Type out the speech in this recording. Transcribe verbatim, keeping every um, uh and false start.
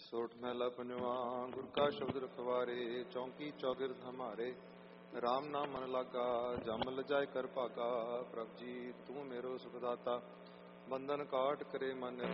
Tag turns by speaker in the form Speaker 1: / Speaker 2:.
Speaker 1: ਸੋਠ ਮਹਿਲਾ ਪੰਜਵਾ। ਗੁਰ ਕਾ ਸ਼ਬਦ ਰਖਵਾਰੇ, ਚੌਂਕੀ ਚੌਗਿਰਦ ਹਮਾਰੇ। ਰਾਮ ਨਾਮ ਮਨ ਲਾਗਾ, ਜਮ ਲਜਾਏ ਕਰ ਭਾਗਾ। ਪ੍ਰਭ ਜੀ ਤੂੰ ਮੇਰੋ ਸੁਖਦਾਤਾ, ਬੰਧਨ ਕਾਟ ਕਰੇ ਮਨ